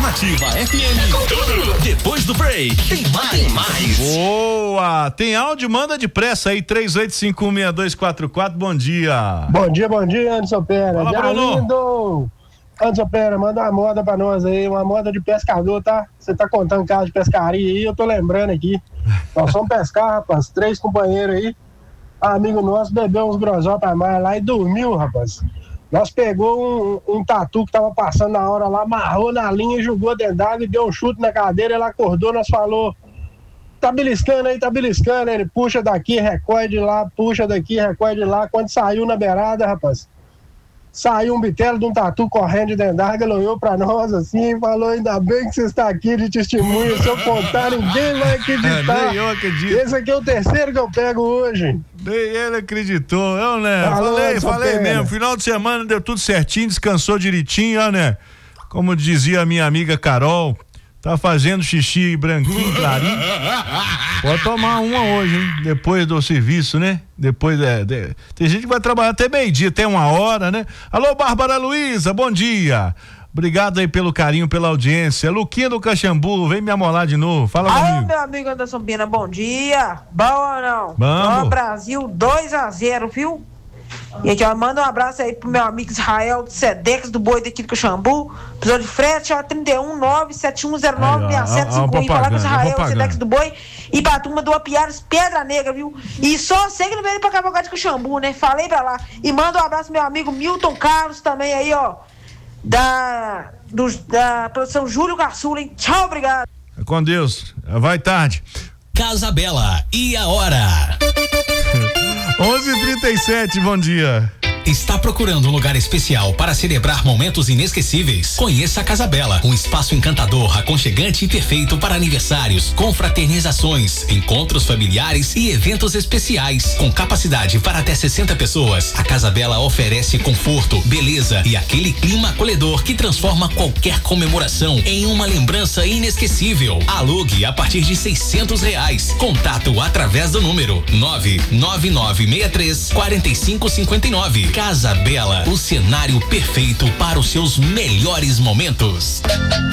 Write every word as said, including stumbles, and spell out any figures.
Nativa F M. Tudo. Depois do break, tem mais. Tem mais. Boa! Tem áudio? Manda depressa aí, três oito cinco um, seis dois quatro quatro. Bom dia. Bom dia, bom dia, Anderson Pera. Fala, Bruno. Lindo. Anderson Pera, manda uma moda pra nós aí, uma moda de pescador, tá? Você tá contando caso de pescaria aí, eu tô lembrando aqui. Nós fomos pescar, rapaz, três companheiros aí. Um amigo nosso bebeu uns grosó pra mais lá e dormiu, rapaz. Nós pegou um, um tatu que tava passando na hora lá, amarrou na linha, jogou dentro d'água e deu um chute na cadeira, ela acordou, nós falou, tá beliscando aí, tá beliscando, ele puxa daqui, recolhe de lá, puxa daqui, recolhe de lá. Quando saiu na beirada, rapaz, saiu um bitelo de um tatu correndo de dentro d'água, ele olhou pra nós assim e falou, ainda bem que você está aqui de testemunha, se eu contar ninguém vai acreditar. Nem eu acredito. Esse aqui é o terceiro que eu pego hoje. Nem ele acreditou, eu, né? Falou, falei, falei Pena. mesmo, final de semana deu tudo certinho, descansou direitinho, ó, né? Como dizia a minha amiga Carol, tá fazendo xixi branquinho, clarinho. Pode tomar uma hoje, hein? Depois do serviço, né? Depois, é, de... tem gente que vai trabalhar até meio-dia, até uma hora, né? Alô, Bárbara Luiza, bom dia. Obrigado aí pelo carinho, pela audiência. Luquinha do Caxambu, vem me amolar de novo. Fala Alô, comigo. meu amigo Anderson Pena, bom dia. Bom ou não? Vamos. Ó, Brasil dois a zero, viu? E aqui, ó, manda um abraço aí pro meu amigo Israel do Sedex, do Boi daqui do Caxambu. Precisou de frete, ó, trinta e um, nove sete um zero nove, seis sete cinco um. Falar com o Israel do Sedex do Boi e pra turma do Apiares Pedra Negra, viu? E só sei que não veio pra Cavalcada de Caxambu, né? Falei pra lá. E manda um abraço pro meu amigo Milton Carlos também aí, ó. Da, do, da produção Júlio Caçula, hein? Tchau, obrigado. Com Deus, vai tarde. Casa Bela, e a hora? onze e trinta e sete, bom dia. Está procurando um lugar especial para celebrar momentos inesquecíveis? Conheça a Casa Bela, um espaço encantador, aconchegante e perfeito para aniversários, confraternizações, encontros familiares e eventos especiais. Com capacidade para até sessenta pessoas, a Casa Bela oferece conforto, beleza e aquele clima acolhedor que transforma qualquer comemoração em uma lembrança inesquecível. Alugue a partir de seiscentos reais. Contato através do número nove nove nove seis três quatro cinco cinco nove. Casa Bela, o cenário perfeito para os seus melhores momentos.